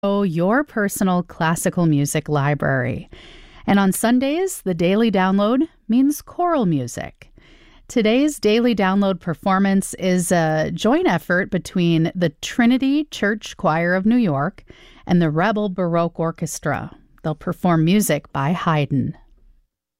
Your personal classical music library. And on Sundays, the Daily Download means choral music. Today's Daily Download performance is a joint effort between the Trinity Church Choir of New York and the Rebel Baroque Orchestra. They'll perform music by Haydn.